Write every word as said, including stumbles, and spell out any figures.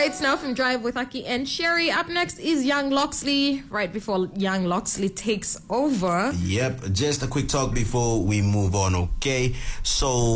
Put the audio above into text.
It's Now from Drive with Aki and Sherry. Up next is Young Loxley, right before Young Loxley takes over. Yep, just a quick talk before we move on, okay? So